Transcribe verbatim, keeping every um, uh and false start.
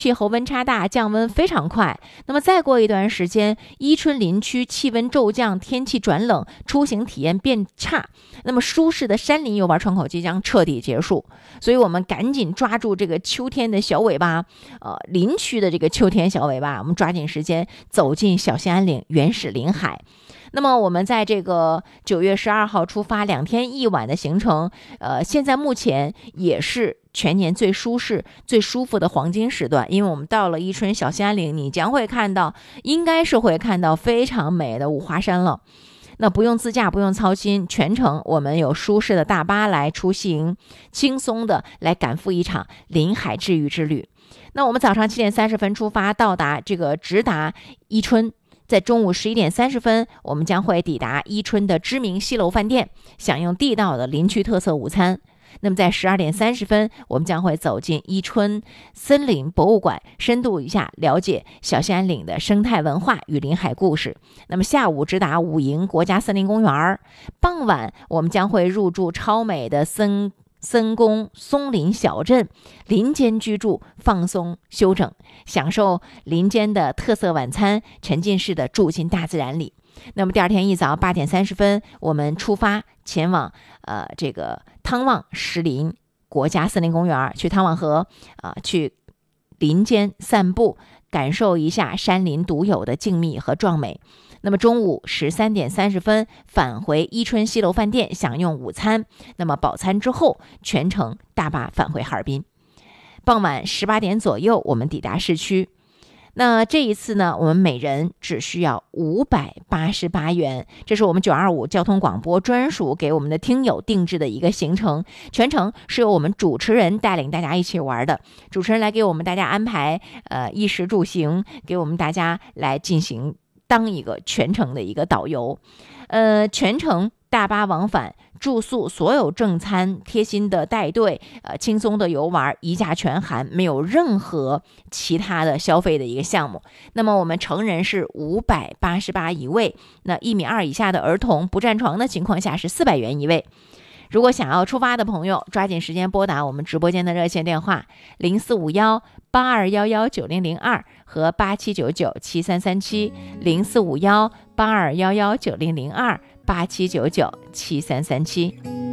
气候温差大，降温非常快。那么再过一段时间，伊春林区气温骤降，天气转冷，出行体验变差，那么舒适的山林游玩窗口即将彻底结束。所以我们赶紧抓住这个秋天的小尾巴，呃，林区的这个秋天小尾巴，我们抓紧时间走进小兴安岭原始林海。那么我们在这个九月十二号出发，两天一晚的行程，呃，现在目前也是全年最舒适、最舒服的黄金时段。因为我们到了伊春小兴安岭，你将会看到，应该是会看到非常美的五华山了。那不用自驾，不用操心，全程我们有舒适的大巴来出行，轻松的来赶赴一场林海治愈之旅。那我们早上七点三十分出发，到达这个直达伊春。在中午十一点三十分，我们将会抵达伊春的知名西楼饭店，享用地道的林区特色午餐。那么在十二点三十分，我们将会走进伊春森林博物馆，深度一下了解小兴安岭的生态文化与林海故事。那么下午直达武营国家森林公园，傍晚我们将会入住超美的森森公松林小镇，林间居住，放松休整，享受林间的特色晚餐，沉浸式的住进大自然里。那么第二天一早八点三十分，我们出发前往呃这个汤旺石林国家森林公园，去汤旺河啊、呃，去林间散步，感受一下山林独有的静谧和壮美。那么中午十三点三十分返回伊春西楼饭店享用午餐，那么饱餐之后全程大巴返回哈尔滨。傍晚十八点左右我们抵达市区。那这一次呢，我们每人只需要五百八十八元，这是我们九二五交通广播专属给我们的听友定制的一个行程，全程是由我们主持人带领大家一起玩的，主持人来给我们大家安排呃衣食住行，给我们大家来进行当一个全程的一个导游，呃，全程大巴往返，住宿所有正餐贴心的带队，呃，轻松的游玩，一价全含，没有任何其他的消费的一个项目。那么我们成人是五百八十八一位，那一米二以下的儿童不占床的情况下是四百元一位。如果想要出发的朋友，抓紧时间拨打我们直播间的热线电话零四五幺八二幺幺九零零二和八七九九七三三七，零四五幺八二幺幺九零零二八七九九七三三七。